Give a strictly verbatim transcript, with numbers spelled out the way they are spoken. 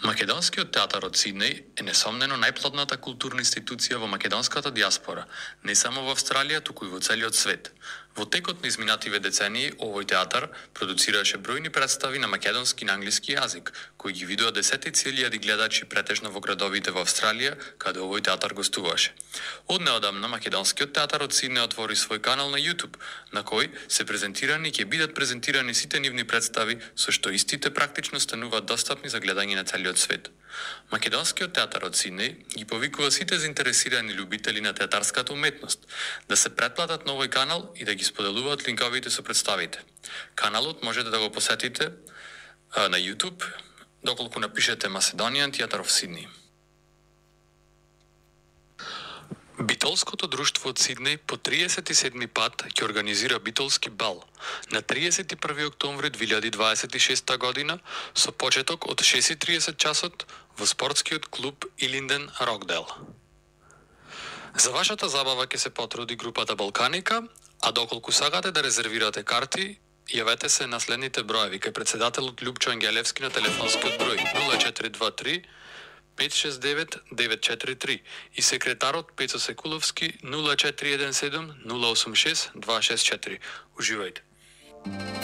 Македонскиот театар од Сиднеј е несомнено најплодната културна институција во македонската диаспора, не само во Австралија, туку и во целиот свет. Во текот на изминативе децении, овој театар продуцираше бројни представи на македонски и на англиски јазик, кои ги видува десетици илјади гледачи претежно во градовите во Австралија, каде овој театар гостуваше. Од неодамна Македонскиот театар од Сиднеј отвори свој канал на YouTube, на кој се презентирани и ќе бидат презентирани сите нивни представи, со што истите практично стануваат достапни за гледање на целиот свет. Македонскиот театар од Сиднеј ги повикува сите заинтересирани љубители на театарската уметност да се претплатат на овој канал и да ги споделуваат линковите со представите. Каналот можете да го посетите а, на YouTube, доколку напишете Macedonian Theatre of Sydney. Битолското друштво од Сиднеј по триесет и седми пат ќе организира битолски бал на триесет и први октомври две илјади дваесет и шеста година со почеток од шест и триесет часот во спортскиот клуб Илинден Рокдел. За вашата забава ќе се потруди групата Балканика, а доколку сакате да резервирате карти, јавете се на следните броеви кај председателот Љупчо Ангелевски на телефонскиот број нула четири два три пет шест девет девет четири три и секретарот Пецо Секуловски нула четири еден седум нула осум шест два шест четири. Уживајте.